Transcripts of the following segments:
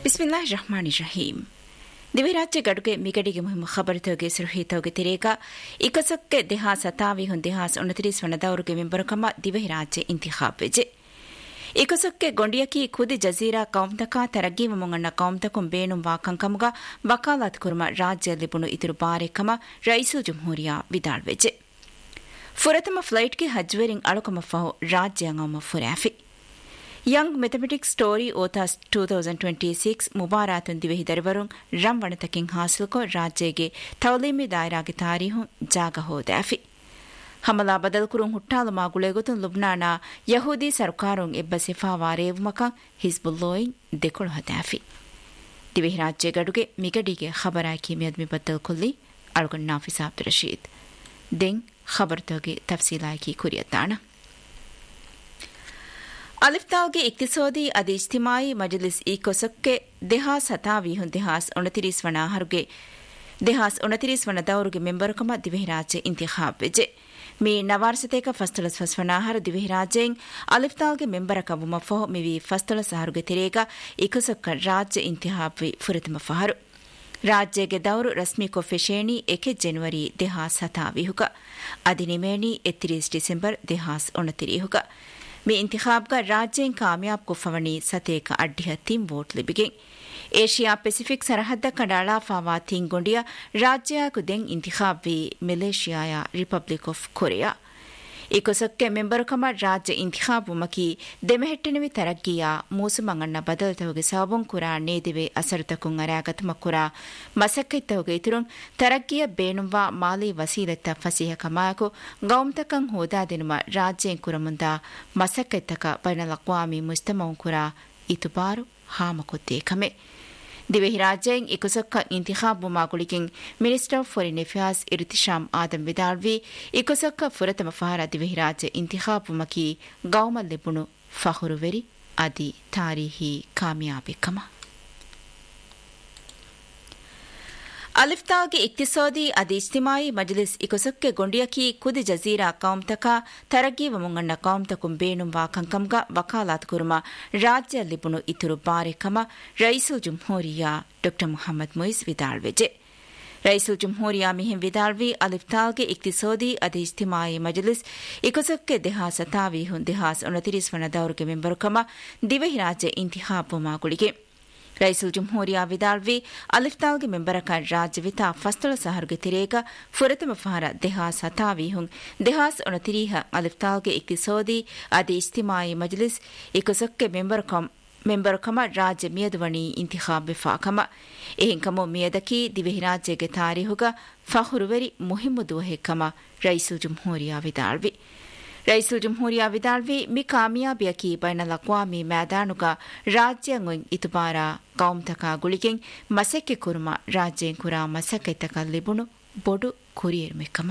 ಬಿಸ್ಮಿಲ್ಲಾಹಿರ್ ರಹಮಾನಿರ್ Rahim. ದಿವಿರಾಜ್ಯ ಗಡುಗೆ ಮಿಗಡಿಗೆ ಮುಹಿಮ ಖಬರತೋಗೆ ಸುರಹಿತೋಗೆ ತಿರೇಗ ಇಕಸಕ್ಕೆ ದೇಹಾ ಸತಾವಿ ಹುನ್ ದೇಹಾಸ್ 29 ವನದವರುಗೆ ಮೆಂಬರಕಮ ದಿವಿರಾಜ್ಯ ಇಂತಿಖಾಬ್ ವೆಜೆ. ಇಕಸಕ್ಕೆ ಗೊಂಡಿಯಕಿ ಖುದಿ Jazeera ಕೌಮ್ತಕ ತರಗೀವ ಮುಂಗಣ್ಣ ಕೌಮ್ತಕುಂ ಬೇಣುಂ ವಾಕಂಕಮುಗ ವಕಾಲತ್ kurma ರಾಜ್ಯ ಲಿಬುಣು ಇತರು ಬಾರೆಕಮ rice ಜುಮ್ಹೂರಿಯಾ ವಿದಾಳ್ ವೆಜೆ. ಫುರತಮ ಫ್ಲೈಟ್ಗೆ ಹಜ್ವೇರಿಂಗ್ ಅಳುಕಮ ಫಹು ರಾಜ್ಯಾಂಗಮ ಫುರಾಫಿ. Young mathematics story ಓತಾಸ್ 2026 ಮುಬಾರಾತುನ್ ದಿವೆಹಿ ದರಿವರುಂ ರಂ ವಣತಕಿಂ ಹಾಸಿಲ್ಕೊ ರಾಜ್ಯಗೆ ತೌಲೀಮಿ ದಾಯರಾಗೆ ತಾರೀಹು ಜಾಗ ಹೋದಾಫಿ. ಹಮಲಾ ಬದಲ್ ಕುರುಂ ಹುಟ್ಟಾಲು ಮಾಗುಳೆಗುತುನ್ ಲುಬ್ನಾನ ಯಹೂದಿ ಸರ್ಕಾರುಂ ಎಬ್ಬ ಸಿಫಾವಾ ರೇವುಮಕಂ ಹಿಜ್ಬುಲ್ಲೋಯಿನ್ ದೆಕೊಳು ಹದಾಫಿ. ದಿವೆಹಿ ರಾಜ್ಯ ಗಡುಗೆ ಮಿಗಡಿಗೆ ಖಬರಾಕಿ ಮಿಯದ್ಮಿ ಬದ್ದಲ್ ಕುಲ್ಲಿ ಅಳುಗನ್ ನಾಫಿಸ್ ಅಬ್ದುಲ್ ರಶೀದ್ ದೆಂಗ್ ಖಬರ್ತೋಗೆ ತಫ್ಸೀಲಾಕಿ ಕುರಿಯತ್ತಾಣ. ಅಲಿಫ್ತಾಲ್ಗೆ ಇಕ್ತಿಸೋದಿ ಅದಿ ಇಜ್ತಿಮಾಯಿ ಮಜಲಿಸ್ ಈ ಕೊಸಕ್ಕೆ ದೇಹಾಸ್ ಹತಾವಿ ಹುನ್ ದೇಹಾಸ್ 29 ವನಾಹರುಗೆ ದೇಹಾಸ್ 29 ವನದವರುಗೆ ಮೆಂಬರಕಮ ದಿವೆಹಿ ರಾಜ್ಯ ಇಂತಿಖಾಬ್ ವೆಜೆ. ಮೀ ನವಾರ್ಸತೇಕ ಫಸ್ತುಲಸ್ ಫಸ್ವನಾಹರ ದಿವೆಹಿ ರಾಜ್ಯೆಂ ಅಲಿಫ್ತಾಲ್ಗೆ ಮೆಂಬರಕ ವುಮ ಫಹೊ ಮಿವಿ ಫಸ್ತುಲಸ್ ಹರುಗೆ ತಿರೇಗ ಇಕುಸಕ್ಕ ರಾಜ್ಯ ಇಂತಿಖಾಬ್ ವಿ ಫುರತಮ ಫಹರು. ರಾಜ್ಯಗೆ ದೌರು ರಸ್ಮಿ ಕೊಫೆಶೇಣಿ 1 ಜನವರಿ ದೇಹಾಸ್ ಹತಾವಿ ಹುಕ ಅದಿನಿಮೇಣಿ 31 ಡಿಸೆಂಬರ್ ದೇಹಾಸ್ 29 ಹುಕ. ಮಿ ಇಂತಿಖಾಬ್ಗ ರಾಜ್ಯೆಂ ಕಾಮಯಾಬ್ ಕುಫವಣಿ ಸತೇಕ ಅಡ್ಡಿಹ ತಿಂ vote ಲಿಬಿಗೆ. Asia Pacific ಸರಹದ್ದ ಕಡಾಳಾ fava ತಿಂಗೊಂಡಿಯ ರಾಜ್ಯಕು ದೆಂಗ್ ಇಂತಿಖಾಬ್ V ಮಲೇಷಿಯಾಯ republic of Korea. ಇಕೊಸಕ್ಕೆ ಮೆಂಬರಕಮ ರಾಜ್ಯ ಇಂತಿಖಾಬ್ ಮಕಿ ದೆಮೆಹೆಟ್ಟೆನವಿ ತರಗ್ಗಿಯ ಮೂಸುಮಂಗಣ್ಣ ಬದಲ್ತವಗೆ ಸಾಬುಂ ಕುರಾ ನೇದಿವೆ ಅಸರುತಕುಂ ಅರಾಗತಮ ಕುರಾ ಮಸಕ್ಕೈತವಗೆ ಇತುರುಂ ತರಗ್ಗಿಯ ಬೇಣುವಾ ಮಾಲಿ ವಸೀಲತ್ತ ಫಸಿಹ ಕಮಾಯಕು ಗೌಮ್ತಕಂ ಹೋದಾದೆನುಮ ರಾಜ್ಯೆಂ ಕುರಮುಂದ ಮಸಕ್ಕೈತಕ ಬೈನಲ್ ಅಕ್ವಾಮಿ ಮುಜ್ತಮೌಂ ಕುರಾ ಇತುಬಾರು ಹಾಮಕೊತ್ತೇ ಕಮೆ. ದಿವೆಹಿ ರಾಜ್ಯೆಂ ಇಕುಸಕ್ಕ ಇಂತಿಖಾಬ್ ಮಾಗುಳಿಗಿಂ minister of foreign affairs ಇರ್ತಿಶಾಮ್ Adam ವಿದಾಳ್ವಿ ಇಕುಸಕ್ಕ ಫುರತಮ ಫಹರ ದಿವೆಹಿ ರಾಜ್ಯ ಇಂತಿಖಾಬ್ ಮಕಿ ಗೌಮಲ್ ಲಿಬುಣು ಫಹುರುವೆರಿ ಅದಿ ತಾರೀಹಿ ಕಾಮಯಾಬಿಕಮ. ಅಲಿಫ್ತಾಲ್ಗೆ ಇಕ್ತಿಸೋದಿ ಅದಿ ಇಜ್ತಿಮಾಯಿ ಮಜಲಿಸ್ ಇಕುಸಕ್ಕೆ ಗೊಂಡಿಯಕಿ ಕುದಿ ಜಜೀರಾ ಕೌಮ್ತಕ ತರಗೀವ ಮುಂಗಣ್ಣ ಕೌಮ್ತಕುಂ ಬೇಣುಂ ವಾಕಂಕಂಗ ವಕಾಲಾತ್ ಕುರ್ಮ ರಾಜ್ಯ ಲಿಬುಣು ಇತುರು ಬಾರೆಕಮ ರೈಸುಲ್ ಜುಮ್ಹೂರಿಯಾ ಡಾ ಮುಹಮ್ಮದ್ ಮುಯಿಸ್ ವಿದಾಳ್ ವೆಜೆ. ರೈಸುಲ್ ಜುಮ್ಹೂರಿಯಾ ಮಿಹಿಂ ವಿದಾಳ್ವಿ ಅಲಿಫ್ತಾಲ್ಗೆ ಇಕ್ತಿಸೋದಿ ಅದಿ ಇಜ್ತಿಮಾಯಿ ಮಜಲಿಸ್ ಇಕುಸಕ್ಕೆ ದೇಹಾಸ್ ಹತಾವಿ ಹುನ್ ದೇಹಾಸ್ 29 ವನದವರುಗೆ ಮೆಂಬರುಕಮ ದಿವೆಹಿ ರಾಜ್ಯ ಇಂತಿಖಾಬ್ ಮಾಗುಳಿಗೆ. ರೈಸುಲ್ ಜುಮ್ಹೂರಿಯಾ ವಿದಾಳ್ವಿ ಅಲಿಫ್ತಾಲ್ಗೆ ಮೆಂಬರಕ ರಾಜ್ಯವಿತ ಫಸ್ತಳ ಸಹರುಗೆ ತಿರೇಗ ಫುರತಮ ಫಹರ ದೇಹಾಸ್ ಹತಾವಿ ಹುಂ ದೇಹಾಸ್ 29 ಅಲಿಫ್ತಾಲ್ಗೆ ಇಕ್ತಿಸೋದಿ ಅದಿ ಇಜ್ತಿಮಾಯಿ ಮಜಲಿಸ್ ಇಕುಸಕ್ಕೆ ಮೆಂಬರಕಮ ರಾಜ್ಯ ಮಿಯದುವಣಿ ಇಂತಿಖಾಬ್ ವಿಫಾಕಮ. ಎಹಿಂಕಮು ಮಿಯದಕಿ ದಿವೆಹಿ ರಾಜ್ಯಗೆ ತಾರೀಹುಗ ಫಹುರುವೆರಿ ಮುಹಿಮ್ಮು ದುವಹೆಕ್ಕಮ ರೈಸುಲ್ ಜುಮ್ಹೂರಿಯಾ ವಿದಾಳ್ವಿ. ರೈಸುಲ್ ಜುಮ್ಹೂರಿಯಾ ವಿದಾಳ್ವಿ ಮಿ ಕಾಮಯಾಬಿಯಕಿ ಬೈನಲ್ ಅಕ್ವಾಮಿ ಮ್ಯಾದಾನುಗ ರಾಜ್ಯಂಗುಂ ಇತುಬಾರ ಕೌಮ್ತಕ ಗುಳಿಗೆಂ ಮಸೆಕ್ಕೆ kurma ರಾಜ್ಯೆಂ ಕುರಾ ಮಸಕೈತಕ ಲಿಬುಣು ಬೊಡು ಕುರಿಯರ್ಮೆಕ್ಕಮ.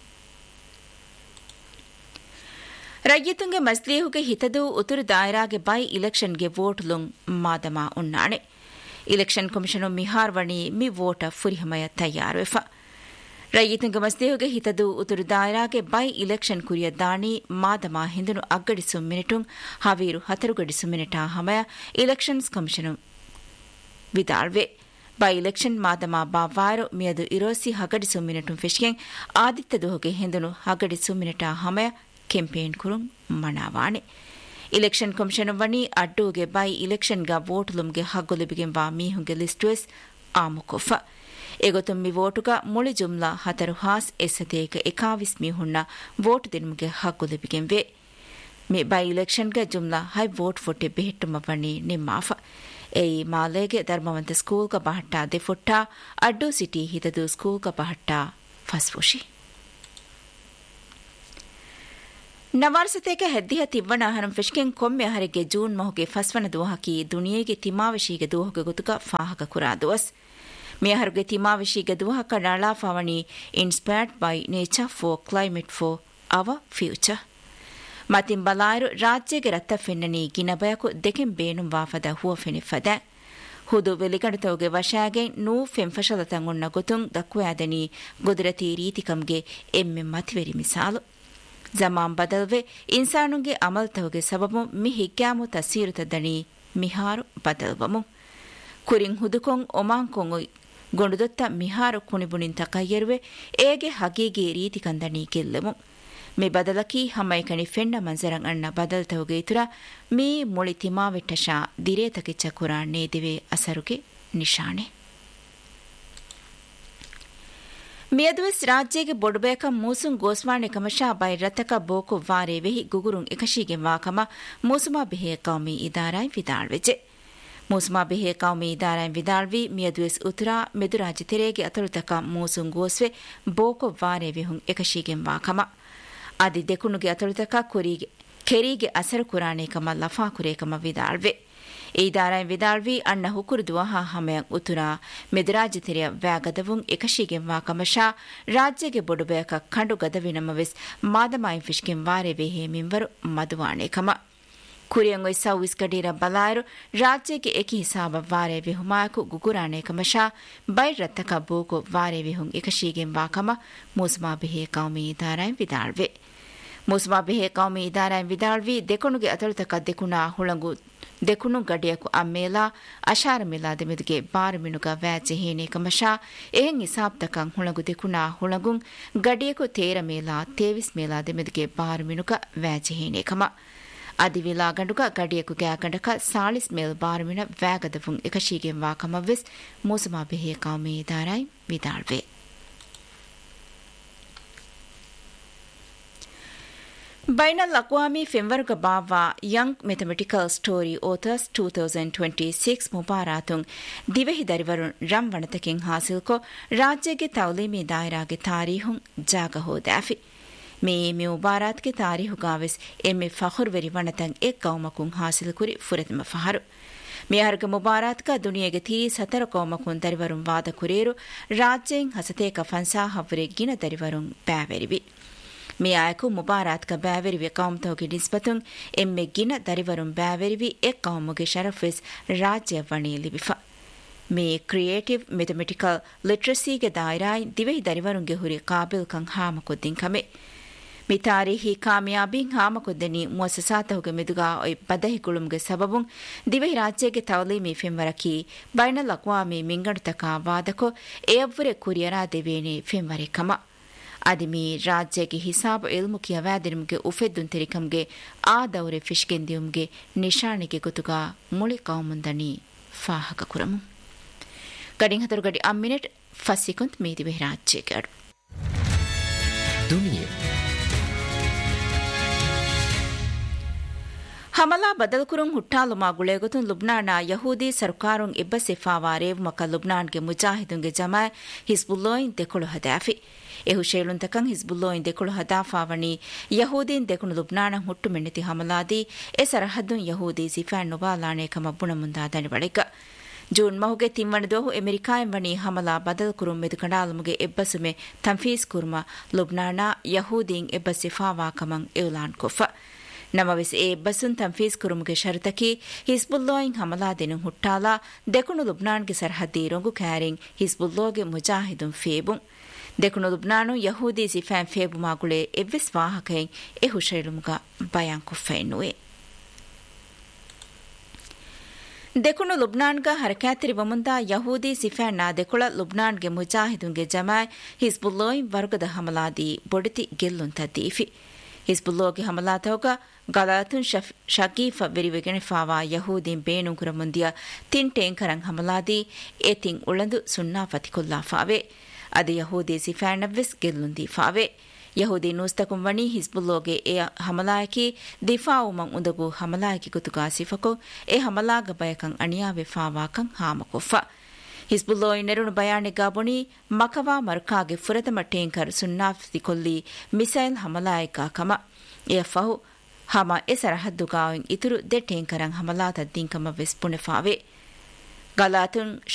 ರಯ್ಯತುಂಗೆ ಮಸ್ಲಿಹುಗೆ ಹಿತದು ಉತುರು ದಾಯರಾಗೆ by ಇಲೆಕ್ಷನ್ಗೆ vote ಲುಂ ಮಾದಮಾ ಉಣ್ಣಾಣೆ. Election commission ಮಿಹಾರ್ವಣಿ me ವೋಟ ಫುರಿಹಮಯ ತಯ್ಯಾರುವೆಫ. ರೈತಂಗ ಮಸ್ದೇಹುಗೆ ಹಿತದು ಉತುರು ದಾಯರಾಗೆ by election ಕುರಿಯ ದಾಣಿ ಮಾದಮ ಹಿಂದನು ಅಗ್ಗಡಿಸು ಮಿನಿಟುಂ ಹಾವೀರು 10 ಗಡಿಸು minute ಹಮಯ elections commission ವಿದಾಳ್ವೆ. By election ಮಾದಮ ಬಾವಾರು ಮಿಯದು ಇರೋಸಿ ಹಗಡಿಸು ಮಿನಿಟುಂ ಫಿಶ್ಗೆಂ ಆದಿತ್ಯದು ಹೊಗೆ ಹಿಂದನು ಹಗಡಿಸು minute ಹಮಯ ಕೆಂಪೇನ್ ಕುರುಂ ಮಣಾವಾಣೆ. Election commission ವಣಿ ಅಡ್ಡೂಗೆ by ಇಲೆಕ್ಷನ್ಗ vote ಲುಮ್ಗೆ ಹಗ್ಗುಲಿಬಿಗೆಂ ವಾ ಮೀಹುಂಗೆ ಲಿಸ್ಟುವೆಸ್ ಆಮುಕೊಫ. ಎಗೊತುಮ್ಮಿ ವೋಟುಗ ಮುಳಿ ಜುಮ್ಲಾ 4 ಹಾಸ್ ಎಸತೇಕ 21 ಮೀಹುಣ್ಣ vote ದಿನಮ್ಗೆ ಹಗ್ಗುಲಿಬಿಗೆಂವೆ. Me by ಇಲೆಕ್ಷನ್ಗೆ ಜುಮ್ಲಾ high vote ಫೊಟ್ಟೆ ಬೆಹಿಟ್ಟುಮ ಬಣ್ಣಿ ನಿಮ್ಮಾಫ. ಏಯಿ ಮಾಲೆಗೆ ಧರ್ಮವಂತ ಸ್ಕೂಲ್ಗ ಬಹಟ್ಟ ದೆಫೊಟ್ಟ Addu city ಹಿತದು ಸ್ಕೂಲ್ಗ ಬಹಟ್ಟ ಫಸ್ಫುಷಿ. ನವಾರ್ಸತೇಕ ಹೆದ್ದಿಹ ತಿವ್ವಣ ಹರಂ ಫಿಶ್ಕೆಂ ಕೊಮ್ಮೆ Harige June ಮೊಹಗೆ ಫಸ್ವನ ದೋಹಕಿ ದುನಿಯೆಗೆ ತಿಮಾವಶಿಗೆ ದೋಹಗೆ ಗೊತುಕ ಫಾಹಕ ಕುರಾದುವಸ್. ಮೇಹರ್ಗೆ ತಿಮಾವಶಿಗೆ ದೋಹಕ ಡಾಳಾ ಫಾವಣಿ inspired by nature for climate for our future. ಮತಿಂ ಬಲಾಯರು ರಾಜ್ಯಗೆ ರತ್ತ ಫೆನ್ನನಿ ಗಿನಬಯಕು ದೆಕೆಂ ಬೇಣುಂ ವಾಫದ ಹುವ ಫೆನಿಫದ. ಹುದು ವೆಲಿಗಡತವಗೆ ವಶಾಗೆ ನೂ ಫೆಂಫಶಲ ತಂಗುಣ್ಣ ಗೊತುಂ ದಕ್ವಾದನಿ ಗುದರತಿ ರೀತಿಕಂಗೆ ಎಮ್ಮೆ ಮತಿವೆರಿ ಮಿಸಾಲು. ಜಮಾಂ ಬದಲ್ವೆ ಇನ್ಸಾನುಗೆ ಅಮಲ್ತವಗೆ ಸಬಬು ಮಿ ಹಿಗ್ಯಾಮು ತಸೀರುತದ್ದನಿ ಮಿಹಾರು ಬದಲ್ವಮು. ಕುರಿಂ ಹುದುಕೊಂ ಒಮಾಂಕೊಂ ಗೊಂಡುದೊತ್ತ ಮಿಹಾರು ಕುಣಿಬುಣಿನ್ ತಕಯ್ಯರುವೆ ಏಗೆ ಹಗೀಗಿ ರೀತಿ ಕಂದಣಿ ಗೆಲ್ಲೆಮು ಮೆ ಬದಲಕಿ ಹಮ್ಮೈಕಣಿ ಫೆಂಡ ಮಂಜರಂ ಅಣ್ಣ ಬದಲ್ತವುಗೆ ಇತುರ me ಮುಳಿ ತಿಮಾವೆಟ್ಟಶಾ ದಿರೇತಕೆ ಚಕುರ ನೇದಿವೆ ಅಸರುಗೆ ನಿಶಾಣೆ ಮಿಯದುವೆಸ್ ರಾಜ್ಯಗೆ ಬೊಡುಬೇಕ ಮೂಸುಂ ಗೋಸ್ವಾಣೆ ಕಮಶಾ by ರತಕ book ವಾರೆ ವೆಹಿ ಗುಗುರುಂ ಎಕಶಿಗೆ ವಾಕಮ ಮೂಸುಮಾ ಬಿಹೆ ಕೌಮಿ ಇದಾರಾಯ್ ವಿದಾಳ್ವೆಜೆ ಮೂಸುಮಾ ಬಿಹೆ ಕೌಮಿ ಇದಾರಾಯ್ ವಿದಾಳ್ವಿ ಮಿಯದುವೆಸ್ ಉತುರಾ ಮೆದುರಾಜಿ ತೆರೆಗೆ ಅತಳುತಕ ಮೂಸುಂ ಗೋಸ್ವೆ ಬೋಕು ವಾರೆ ವೆಹುಂ ಎಕಶಿಗೆ ವಾಕಮ ಆದಿ ದೆಕುಣುಗೆ ಅತಳುತಕ ಕೆರಿಗೆ ಅಸರು ಕುರಾಣೇಕಮ ಲಫಾ ಕುರೇಕಮ ವಿದಾಳ್ವೆ ಈದಾರಾಯ್ ವಿದಾಳ್ವಿ ಅಣ್ಣ ಹುಕುರುದುವಹ ಹಮೆಯಂ ಉತುರಾ ಮೆದುರಾಜಿತೆರೆಯ ವ್ಯಾಗದವುಂ ಎಕಶಿಗೆಂ ವಾಕಮಶಾ ರಾಜ್ಯಗೆ ಬೊಡುಬೇಕ ಕಂಡು ಗದವಿನಮವೆಸ್ ಮಾದಮಾಯಿಂ ಫಿಷ್ಕೆಂ ವಾರೆವೆ ಹೇಮಿಂವರು ಮದುವಾಣೇಕಮ ಕುರಿಯಂಗೊಯ್ ಸೌವಿಸ್ ಕಡೀರ ಬಲಾಯರು ರಾಜ್ಯಗೆ ಎಕಿ ಹಿಸಾಬ ವಾರೆವೆ ಹುಮಾಯಕು ಗುಗುರಾಣೇಕಮಶಾ by ರತ್ತಕ book ವಾರೆವೆ hmm ಎಕಶಿಗೆಂ ವಾಕಮ ಮೂಸುಮಾ ಬಿಹೆ ಕೌಮಿ ಈದಾರಾಯ್ ವಿದಾಳ್ವೆ ಮೂಸುಮಾ ಬಿಹೆ ಕೌಮಿ ಇದಾರಾಯ್ ವಿದಾಳ್ವಿ ದೆಕುಣುಗೆ ಅತಳುತಕ ದೆಕುಣಾ ಹುಳಂಗು ದೆಕುಣು ಗಡಿಯಕು ಅಮ್ಮೇಲಾ ಅಶಾರ ಮಿಲಾದೆ ಮೆದುಗೆ ಬಾರಮಿನುಗ ವ್ಯಾಜೆ ಹೇನೇಕಮಶಾ ಎಹೆಂ ಇಸಾಬ್ತಕಂ ಹುಳಂಗು ದೆಕುಣಾ ಹುಳಂಗುಂ ಗಡಿಯಕು ತೇರ Mela ತೇವಿಸ್ ಮೇಲಾದೆ ಮೆದುಗೆ ಬಾರಮಿನುಗ ವ್ಯಾಜೆ ಹೇನೇಕಮ ಅದಿವಿಲಾ ಗಂಡುಗ ಗಡಿಯಕು ಗ್ಯಾಗಂಡಕ ಸಾಳಿಸ್ mail ಬಾರಮಿನ ವ್ಯಾಗದವುಂ ಎಕಶಿಗೆ ವಾಕಮವೆಸ್ ಮೂಸುಮಾ ಬಿಹೆ ಕೌಮಿ ಇದಾರಾಯ್ ವಿದಾಳ್ವೆ Bainal Aqwami Femwarga Bawa Young Mathematical Story Authors 2026 Mubaratung Divehi Darivarun Ram Vanataking Hasilko Rajyage Tawlimi Dairage Tarihun Jaga Hodafi Me Mubaratke Tarihu Gavis Emme Fakhur Veri Vanatang Ek Kaumakun Hasil Kuri Furatma Faharu Miharga Mubaratka Duniyage Tiri Satara Kaumakun Darivarun Vada Kureru Rajyeng Hasateka Fansa Havre Gina Darivarun Baveribi මේ ආයකු මුබාරාත්ක බෑවරිවි කවුම්තෝගේ නිස්බතුන් එම්මෙ ගින දරිවරුන් බෑවරිවි එක් කවුමුගේ ශරෆෙස් රාජ්‍ය වණී ලිබිෆා මේ creative mathematical ලිටරසිගේ දායරායි Dhivehi දරිවරුන්ගේ හුරි කාබිල්කම් හාමකොද්දින් කමේ මේ තාරීහි කාමියාබින් හාමකොද්දනි මුවසසාතහුගේ මෙදුගා ඔයි බදහි කුළුම්ගේ සබබුන් දිවෙහි රාජ්‍යගේ තවලීමී ෆෙම්වරකි බයිනල් අක්වාමී මින්ගඩුතකා වාදකෝ එයව්වරේ කුරියරා දෙවේනේ ෆෙම්වරේ ಆದಿಮಿ ರಾಜ್ಯಗೆ ಹಿಸಾಬ್ ಇಲ್ಮು ಕಿಯವಾದಿನುಮ್ಗೆ ಉಫೆದ್ದುನ್ ತೆರಿಕಮ್ಗೆ ಆ ದೌರೆ ಫಿಶ್ಗೆಂದಿಯುಮ್ಗೆ ನಿಶಾಣಿಗೆ ಗೊತುಗ ಮುಳಿ ಕೌಮುಂದನಿ ಫಾಹಕ ಕುರಮು ಗಡಿಂಗ್ ಹದರು ಗಡಿ ಅಮ್ಮಿನೆಟ್ ಫಸಿಕುಂತ್ ಮೀದಿವೆ ರಾಜ್ಯಗೆ ಅಡು ದುನಿಯಾ ಹಮಲಾ ಬದಲ್ ಕುರುಂ ಹುಟ್ಟಾಲುಮಾ ಗುಳೆಗೊತುನ್ ಲುಬ್ನಾನ ಯಹೂದಿ ಸರ್ಕಾರುಂ ಇಬ್ಬಸಿಫಾವಾ ರೇವುಮಕ ಲುಬ್ನಾನ್ಗೆ ಮುಜಾಹಿದುನ್ಗೆ ಜಮಾಯ್ ಹಿಜ್ಬುಲ್ಲೋಯಿನ್ ದೆಕೊಳು ಹದಾಫಿ ಎಹು ಶೇಳುಂತಕಂ ಹಿಜ್ಬುಲ್ಲೋಯಿನ್ ದೆಕೊಳು ಹದಾಫಾವಣಿ ಯಹೂದೀನ್ ದೆಕುಣು ಲುಬ್ನಾನ ಹುಟ್ಟು ಮೆಣ್ಣಿತಿ ಹಮಲಾದಿ ಎ ಸರಹದ್ದುನ್ ಯಹೂದಿ ಸಿಫಾನ್ ನುಬಾಲಾಣೆ ಕಮ ಬುಣ ಮುಂದಾದನಿ ಬಳಿಕ ಜೂನ್ ಮಹುಗೆ ತಿಂವಣದೋಹು ಅಮೆರಿಕಾಯಂ ವಣಿ ಹಮಲಾ ಬದಲ್ ಕುರುಂ ಮೆದು ಕಂಡಾಲುಮುಗೆ ಎಬ್ಬಸುಮೆ ತಂಫೀಸ್ kurma ಲುಬ್ನಾನ ಯಹೂದೀನ್ ಎಬ್ಬಸಿಫಾವಾ ಕಮಂ ಎವುಲಾನ್ ಕೊಫ ನಮವೆಸ್ A ಬಸುನ್ ತಂಫೀಸ್ ಕುರುಮುಗೆ ಶರತಕಿ ಹಿಜ್ಬುಲ್ಲೋಯಿನ್ ಹಮಲಾ ದಿನುಂ ಹುಟ್ಟಾಲಾ ದೆಕುಣು ಲುಬ್ನಾನ್ಗೆ ಸರ್ಹದ್ದಿ ರೊಂಗು carrying ಹಿಜ್ಬುಲ್ಲೋಗೆ ಮುಜಾಹಿದುನ್ ಫೇಬುಂ ದೆಕುಣು ಲುಬ್ನಾನು ಯಹೂದಿ chiffon ಫೇಬುಮಾಗುಳೆ ಎವ್ವೆಸ್ ವಾಹಕೈನ್ A ಹುಶೈಲುಮುಗ ಬಯಾನ್ ಕುಫೈನುವೆ ದೆಕುಣು ಲುಬ್ನಾನ್ಗ ಹರಕಾತಿರಿ ವಮುಂದಾ ಯಹೂದಿ chiffon ನಾ ದೆಕುಳ ಲುಬ್ನಾನ್ಗೆ ಮುಜಾಹಿದುನ್ಗೆ ಜಮಾಯ್ ಹಿಜ್ಬುಲ್ಲೋಯಿನ್ ವರ್ಗದ ಹಮಲಾದಿ ಬೊಡಿತಿ ಗೆಲ್ಲುನ್ ತದ್ದೀಫಿ ಹಿಜ್ಬುಲ್ಲೋಗೆ ಹಮಲಾತೋಗ ಗಲಾತುನ್ ಶಕೀಫ ವೆರಿವೆಗೆನೆ ಫಾವಾ ಯಹೂದೀನ್ ಬೇನುಂಕುರ ಮುಂದಿಯ ತಿಂಟೇಂ ಕರಂ ಹಮಲಾದಿ ಏತಿಂ ಉಳಂದು ಸುನ್ನಾ ಫತಿಕುಲ್ಲಾ ಫಾವೆ ಅದ ಯಹೂದಿ ಸಿಫಾನವ್ವೆಸ್ ಗೆಲ್ಲುಂದಿ ಫಾವೆ ಯಹೂದಿ ನೂಸ್ತಕುಂ ವಣಿ ಹಿಜ್ಬುಲ್ಲೋಗೆ ಎ ಹಮಲಾಯಕಿ ದಿಫಾವುಮಂ ಉಂದಗು ಹಮಲಾಯಕಿ ಗುತುಗಾ ಸಿಫಕೊ ಎ ಹಮಲಾಗ ಬಯಕಂ ಅಣಿಯಾವೆ ಫಾವಾಕಂ ಹಾಮಕೊಫ ಹಿಜ್ಬುಲ್ಲೋಯಿ ನೆರುಣು ಬಯಾಣಿಗಾ ಬುಣಿ ಮಕವಾ ಮರ್ಕಾಗೆ ಫುರತಮ ಟೇಂಕರ್ ಸುನ್ನಾಫ್ತಿ ಕೊಲ್ಲಿ missile ಹಮಲಾಯಕಾ comma A ಫಹು ಹಮ A ಸರಹದ್ದುಗಾವಿನ್ ಇತುರು they ಟೇಂಕರಂ ಹಮಲಾತ ದಿಂಕಮ ವೆಸ್ ಪುಣೆಫಾವೆ ಗಲಾತುನ್